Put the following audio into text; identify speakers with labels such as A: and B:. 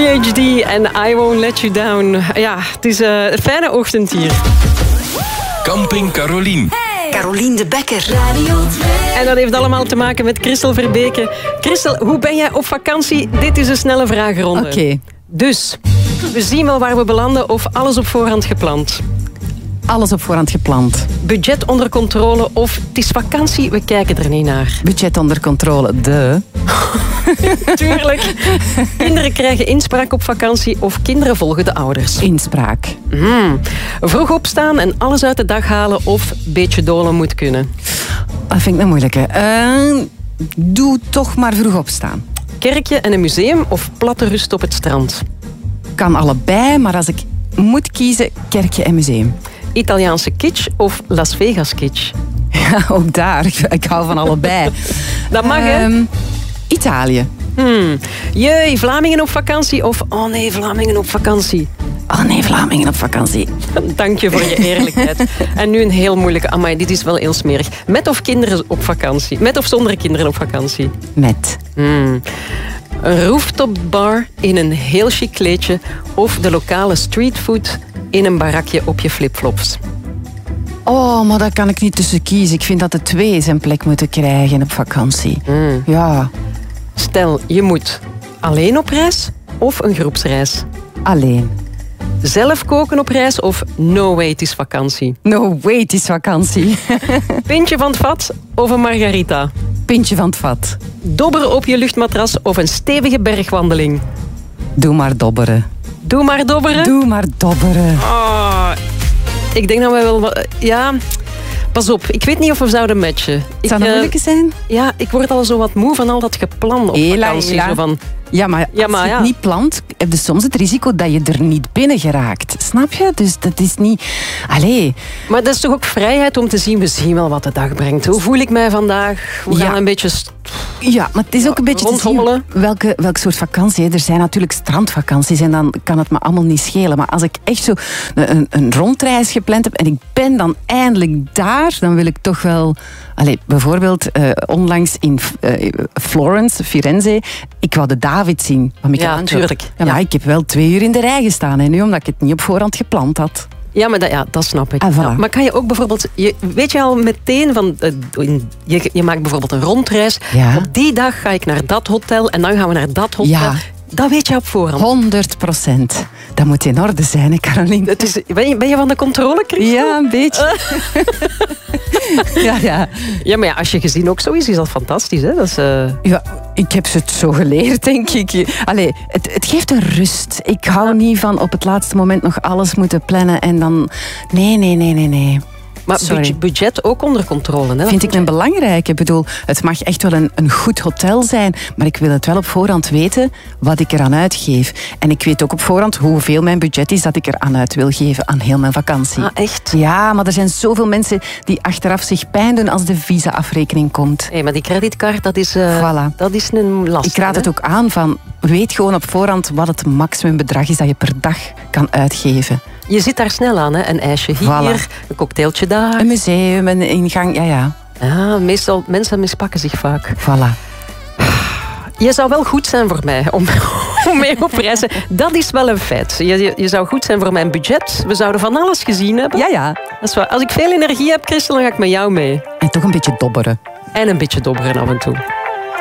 A: PhD en I Won't Let You Down. Ja, het is een fijne ochtend hier.
B: Camping Carolien.
C: Carolien de Bekker.
A: En dat heeft allemaal te maken met Christel Verbeke. Christel, hoe ben jij op vakantie? Dit is een snelle vragenronde.
D: Oké.
A: Dus, we zien wel waar we belanden of alles op voorhand gepland?
D: Alles op voorhand gepland.
A: Budget onder controle of het is vakantie, we kijken er niet naar?
D: Budget onder controle,
A: Tuurlijk. Kinderen krijgen inspraak op vakantie of kinderen volgen de ouders?
D: Inspraak.
A: Vroeg opstaan en alles uit de dag halen of een beetje dolen moet kunnen?
D: Dat vind ik een moeilijke. Doe toch maar vroeg opstaan.
A: Kerkje en een museum of platte rust op het strand?
D: Kan allebei, maar als ik moet kiezen, kerkje en museum.
A: Italiaanse kitsch of Las Vegas kitsch?
D: Ja, ook daar. Ik hou van allebei.
A: Dat mag, hè?
D: Italië.
A: Jee, Vlamingen op vakantie of oh nee, Vlamingen op vakantie?
D: Oh nee, Vlamingen op vakantie.
A: Dank je voor je eerlijkheid. En nu een heel moeilijke. Amai, dit is wel heel smerig. Met of kinderen op vakantie? Met of zonder kinderen op vakantie?
D: Met.
A: Een rooftopbar in een heel chic kleedje of de lokale streetfood in een barakje op je flipflops?
D: Oh, maar daar kan ik niet tussen kiezen. Ik vind dat de twee zijn plek moeten krijgen op vakantie. Ja,
A: Stel, je moet alleen op reis of een groepsreis?
D: alleen.
A: Zelf koken op reis of no way, het is vakantie?
D: No way, het is vakantie.
A: Pintje van het vat of een margarita?
D: Pintje van het vat.
A: Dobberen op je luchtmatras of een stevige bergwandeling?
D: Doe maar dobberen.
A: Doe maar dobberen.
D: Doe maar dobberen.
A: Ik denk dat wij wel... Ja, pas op. Ik weet niet of we zouden matchen.
D: Zou dat moeilijk zijn?
A: Ja, ik word al zo wat moe van al dat gepland op vakantie. Zo van,
D: Ja, maar als je het niet plant, heb je soms het risico dat je er niet binnen geraakt. Snap je? Dus dat is niet... Allee.
A: maar dat is toch ook vrijheid om te zien, we zien wel wat de dag brengt. Hoe voel ik mij vandaag? We gaan een beetje...
D: Ja, maar het is ook een beetje te zien welk soort vakantie. Er zijn natuurlijk strandvakanties en dan kan het me allemaal niet schelen. Maar als ik echt zo een rondreis gepland heb en ik ben dan eindelijk daar, dan wil ik toch wel... Allee, bijvoorbeeld onlangs in Florence, Firenze, ik wou de David zien van Michelangelo.
A: Ja, tuurlijk.
D: Ja, maar ik heb wel 2 uur in de rij gestaan, nu omdat ik het niet op voorhand gepland had.
A: Ja, maar dat snap ik.
D: Voilà.
A: Ja, maar kan je ook bijvoorbeeld... Weet je al meteen van... Je maakt bijvoorbeeld een rondreis.
D: Ja.
A: Op die dag ga ik naar dat hotel en dan gaan we naar dat hotel.
D: Ja.
A: Dat weet je op voorhand.
D: 100%. Dat moet in orde zijn, hè, Caroline?
A: Ben je van de controle, Christel?
D: Ja, een beetje. Ja.
A: Ja, maar ja, als je gezin ook zo is dat fantastisch. Hè? Dat is,
D: Ja, ik heb ze het zo geleerd, denk ik. Allee, het geeft een rust. Ik hou niet van op het laatste moment nog alles moeten plannen en dan... Nee.
A: Maar budget ook onder controle. Hè?
D: Vind ik een belangrijke. Ik bedoel, het mag echt wel een goed hotel zijn, maar ik wil het wel op voorhand weten wat ik eraan uitgeef. En ik weet ook op voorhand hoeveel mijn budget is dat ik eraan uit wil geven aan heel mijn vakantie.
A: Ah, echt?
D: Ja, maar er zijn zoveel mensen die achteraf zich pijn doen als de visa-afrekening komt.
A: Hey, maar die creditcard, dat is,
D: Voilà.
A: dat is een last.
D: Ik raad het ook aan van, weet gewoon op voorhand wat het maximumbedrag is dat je per dag kan uitgeven.
A: Je zit daar snel aan, hè? Een ijsje hier,
D: Voilà.
A: een cocktailtje daar.
D: Een museum, een ingang, ja.
A: Ja, meestal, mensen mispakken zich vaak.
D: Voilà.
A: Je zou wel goed zijn voor mij om mee op reizen. Dat is wel een feit. Je zou goed zijn voor mijn budget. We zouden van alles gezien hebben.
D: Ja.
A: Dat is waar. Als ik veel energie heb, Christel, dan ga ik met jou mee.
D: En toch een beetje dobberen.
A: En een beetje dobberen af en toe.